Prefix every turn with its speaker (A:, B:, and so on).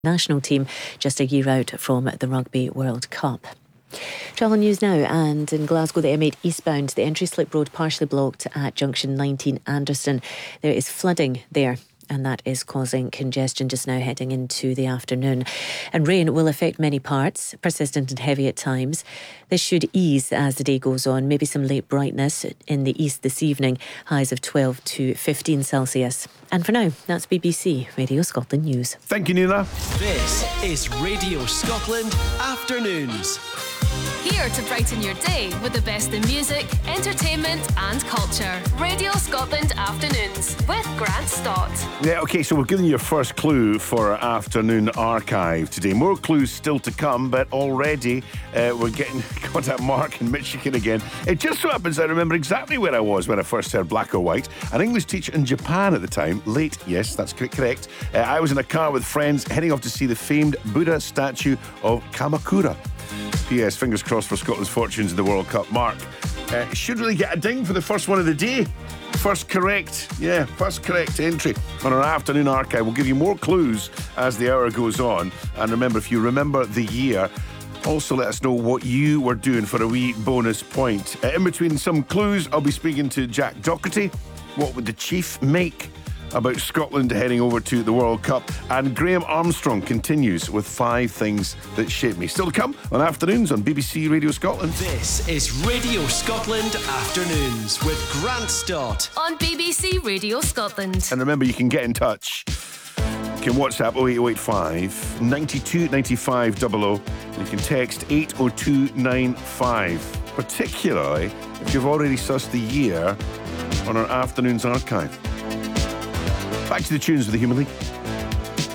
A: national team just a year out from the Rugby World Cup. Travel news now, and in Glasgow, the M8 eastbound, the entry slip road partially blocked at junction 19 Anderston. There is flooding there, and that is causing congestion just now heading into the afternoon. And rain will affect many parts, persistent and heavy at times. This should ease as the day goes on. Maybe some late brightness in the east this evening, highs of 12 to 15 Celsius. And for now, that's BBC Radio Scotland News.
B: Thank you, Nina.
C: This is Radio Scotland Afternoons.
D: Here to brighten your day with the best in music, entertainment and culture. Radio Scotland Afternoons with Grant Stott.
B: Yeah, OK, so we're giving you your first clue for our afternoon archive today. More clues still to come, but already we're getting contact Mark in Michigan again. It just so happens I remember exactly where I was when I first heard Black or White. An English teacher in Japan at the time. Late, yes, that's correct. I was in a car with friends heading off to see the famed Buddha statue of Kamakura. P.S. Fingers crossed for Scotland's fortunes in the World Cup. Mark should really get a ding for the first one of the day. First correct entry on our afternoon archive. We'll give you more clues as the hour goes on. And remember, if you remember the year, also let us know what you were doing for a wee bonus point. In between some clues, I'll be speaking to Jack Docherty. What would the Chief make about Scotland heading over to the World Cup? And Graham Armstrong continues with 5 things that shape me. Still to come on Afternoons on BBC Radio Scotland.
C: This is Radio Scotland Afternoons with Grant Stott
D: on BBC Radio Scotland.
B: And remember, you can get in touch. You can WhatsApp 08085 92 95 00. And you can text 80295, particularly if you've already sussed the year on our Afternoons archive. Back to the tunes with the Human League.